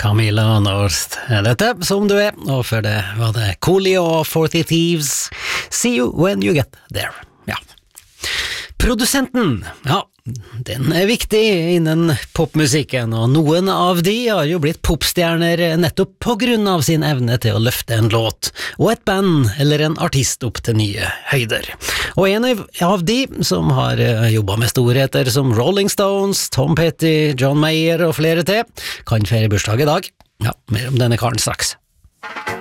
Camilla North dette, som du er, og før det var det Coolio og 40 Thieves, See You When You Get There. Ja. Produsenten, ja, den er viktig innen popmusikken, og noen av de har jo blitt popstjerner nettopp på grunn av sin evne til å løfte en låt, og et band eller en artist opp til nye høyder. Og en av de som har jobbet med storheter som Rolling Stones, Tom Petty, John Mayer og flere til, kan feire bursdag i dag. Ja, mer om denne karen straks.